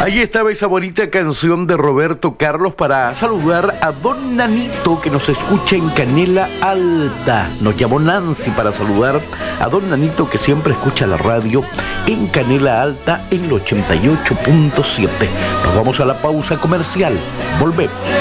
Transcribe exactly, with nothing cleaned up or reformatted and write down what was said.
Ahí estaba esa bonita canción de Roberto Carlos para saludar a don Nanito que nos escucha en Canela Alta. Nos llamó Nancy para saludar a don Nanito que siempre escucha la radio en Canela Alta en el ochenta y ocho punto siete. Nos vamos a la pausa comercial. Volvemos.